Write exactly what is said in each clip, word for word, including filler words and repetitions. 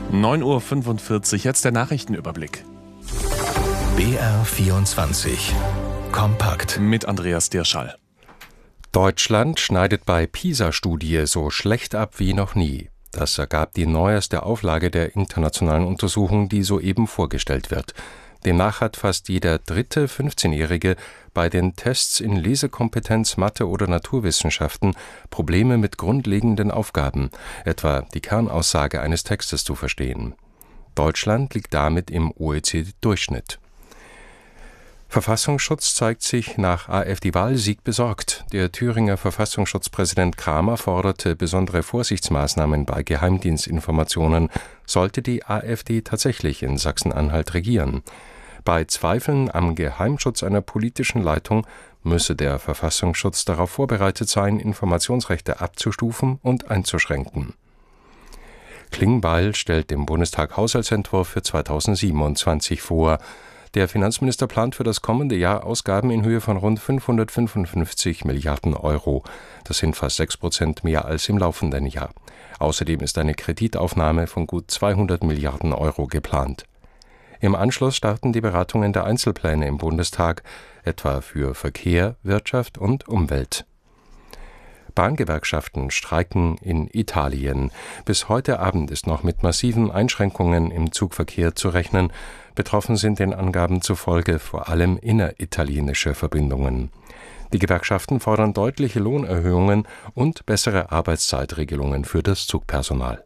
neun Uhr fünfundvierzig, jetzt der Nachrichtenüberblick. B R vierundzwanzig. Kompakt. Mit Andreas Dirschall. Deutschland schneidet bei PISA-Studie so schlecht ab wie noch nie. Das ergab die neueste Auflage der internationalen Untersuchung, die soeben vorgestellt wird. Demnach hat fast jeder dritte fünfzehnjährige bei den Tests in Lesekompetenz, Mathe oder Naturwissenschaften Probleme mit grundlegenden Aufgaben, etwa die Kernaussage eines Textes zu verstehen. Deutschland liegt damit im O E C D-Durchschnitt. Verfassungsschutz zeigt sich nach AfD-Wahlsieg besorgt. Der Thüringer Verfassungsschutzpräsident Kramer forderte besondere Vorsichtsmaßnahmen bei Geheimdienstinformationen, sollte die AfD tatsächlich in Sachsen-Anhalt regieren. Bei Zweifeln am Geheimschutz einer politischen Leitung müsse der Verfassungsschutz darauf vorbereitet sein, Informationsrechte abzustufen und einzuschränken. Klingbeil stellt dem Bundestag Haushaltsentwurf für zweitausendsiebenundzwanzig vor. Der Finanzminister plant für das kommende Jahr Ausgaben in Höhe von rund fünfhundertfünfundfünfzig Milliarden Euro. Das sind fast sechs Prozent mehr als im laufenden Jahr. Außerdem ist eine Kreditaufnahme von gut zweihundert Milliarden Euro geplant. Im Anschluss starten die Beratungen der Einzelpläne im Bundestag, etwa für Verkehr, Wirtschaft und Umwelt. Bahngewerkschaften streiken in Italien. Bis heute Abend ist noch mit massiven Einschränkungen im Zugverkehr zu rechnen. Betroffen sind den Angaben zufolge vor allem inneritalienische Verbindungen. Die Gewerkschaften fordern deutliche Lohnerhöhungen und bessere Arbeitszeitregelungen für das Zugpersonal.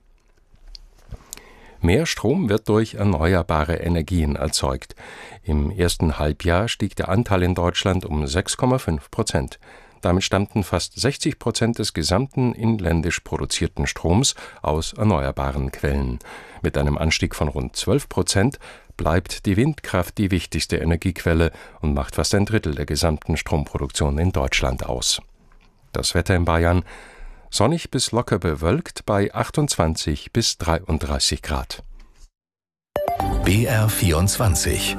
Mehr Strom wird durch erneuerbare Energien erzeugt. Im ersten Halbjahr stieg der Anteil in Deutschland um sechs Komma fünf Prozent. Damit stammten fast sechzig Prozent des gesamten inländisch produzierten Stroms aus erneuerbaren Quellen. Mit einem Anstieg von rund zwölf Prozent bleibt die Windkraft die wichtigste Energiequelle und macht fast ein Drittel der gesamten Stromproduktion in Deutschland aus. Das Wetter in Bayern: sonnig bis locker bewölkt bei achtundzwanzig bis dreiunddreißig Grad. B R vierundzwanzig.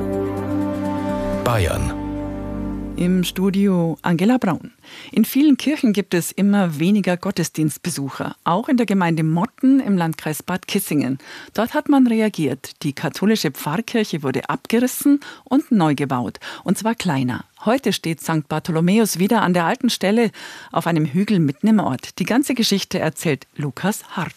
Bayern. Im Studio Angela Braun. In vielen Kirchen gibt es immer weniger Gottesdienstbesucher, auch in der Gemeinde Motten im Landkreis Bad Kissingen. Dort hat man reagiert. Die katholische Pfarrkirche wurde abgerissen und neu gebaut, und zwar kleiner. Heute steht Sankt Bartholomäus wieder an der alten Stelle auf einem Hügel mitten im Ort. Die ganze Geschichte erzählt Lukas Hart.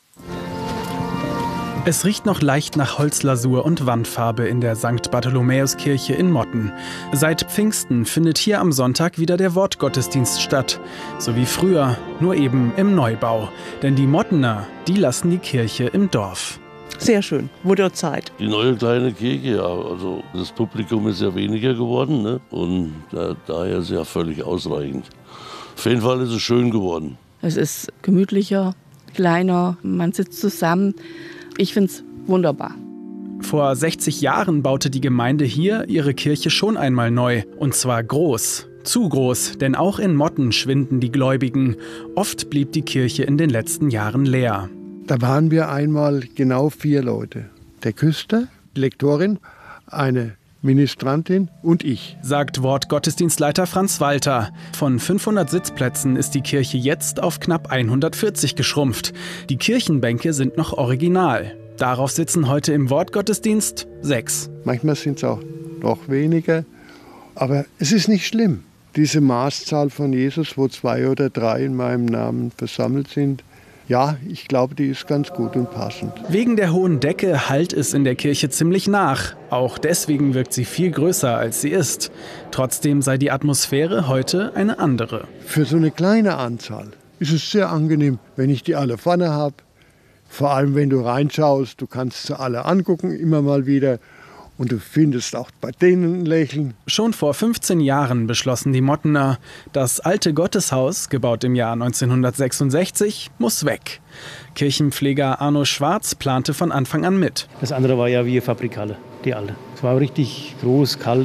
Es riecht noch leicht nach Holzlasur und Wandfarbe in der Sankt Bartholomäuskirche in Motten. Seit Pfingsten findet hier am Sonntag wieder der Wortgottesdienst statt. So wie früher, nur eben im Neubau. Denn die Mottener, die lassen die Kirche im Dorf. Sehr schön, wurde Zeit. Die neue kleine Kirche, ja, also das Publikum ist ja weniger geworden, ne? Und da, daher ist ja völlig ausreichend. Auf jeden Fall ist es schön geworden. Es ist gemütlicher, kleiner, man sitzt zusammen. Ich finde es wunderbar. Vor sechzig Jahren baute die Gemeinde hier ihre Kirche schon einmal neu. Und zwar groß. Zu groß, denn auch in Motten schwinden die Gläubigen. Oft blieb die Kirche in den letzten Jahren leer. Da waren wir einmal genau vier Leute. Der Küster, die Lektorin, eine Ministrantin und ich, sagt Wortgottesdienstleiter Franz Walter. Von fünfhundert Sitzplätzen ist die Kirche jetzt auf knapp hundertvierzig geschrumpft. Die Kirchenbänke sind noch original. Darauf sitzen heute im Wortgottesdienst sechs. Manchmal sind es auch noch weniger, aber es ist nicht schlimm. Diese Maßzahl von Jesus, wo zwei oder drei in meinem Namen versammelt sind, ja, ich glaube, die ist ganz gut und passend. Wegen der hohen Decke hallt es in der Kirche ziemlich nach. Auch deswegen wirkt sie viel größer, als sie ist. Trotzdem sei die Atmosphäre heute eine andere. Für so eine kleine Anzahl ist es sehr angenehm, wenn ich die alle vorne habe. Vor allem, wenn du reinschaust, du kannst sie alle angucken, immer mal wieder. Und du findest auch bei denen ein Lächeln. Schon vor fünfzehn Jahren beschlossen die Mottener, das alte Gotteshaus, gebaut im Jahr neunzehnhundertsechsundsechzig, muss weg. Kirchenpfleger Arno Schwarz plante von Anfang an mit. Das andere war ja wie eine Fabrikhalle, die alte. Es war richtig groß, kalt.